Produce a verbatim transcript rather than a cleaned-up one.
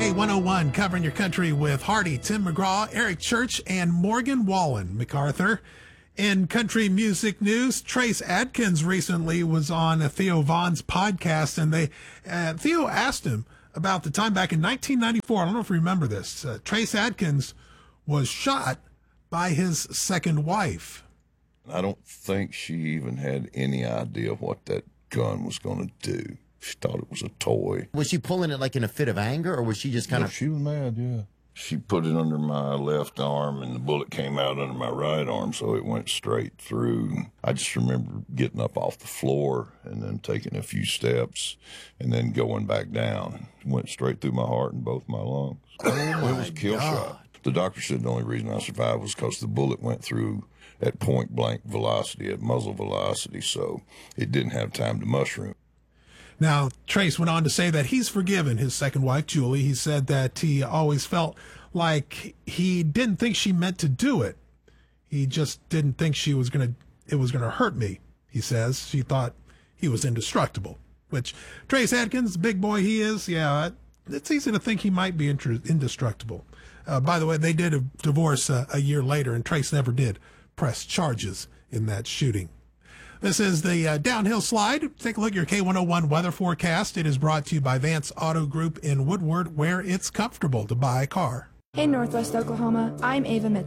Hey, one oh one covering your country with Hardy, Tim McGraw, Eric Church, and Morgan Wallen MacArthur. In country music news, Trace Adkins recently was on Theo Von's podcast, and they uh, Theo asked him about the time back in nineteen ninety-four. I don't know if you remember this. Uh, Trace Adkins was shot by his second wife. I don't think she even had any idea what that gun was going to do. She thought it was a toy. Was she pulling it like in a fit of anger, or was she just kind No, of... she was mad, yeah. She put it under my left arm, and the bullet came out under my right arm, so it went straight through. I just remember getting up off the floor and then taking a few steps and then going back down. It went straight through my heart and both my lungs. Oh, it was a kill God. shot. The doctor said the only reason I survived was because the bullet went through at point-blank velocity, at muzzle velocity, so it didn't have time to mushroom. Now, Trace went on to say that he's forgiven his second wife, Julie. He said that he always felt like he didn't think she meant to do it. He just didn't think she was going to, it was going to hurt me, he says. She thought he was indestructible, which Trace Adkins, big boy he is, yeah, it's easy to think he might be inter- indestructible. Uh, by the way, they did a divorce uh, a year later, and Trace never did press charges in that shooting. This is the uh, Downhill Slide. Take a look at your K one oh one weather forecast. It is brought to you by Vance Auto Group in Woodward, where it's comfortable to buy a car. Hey, Northwest Oklahoma. I'm Ava Mitchell.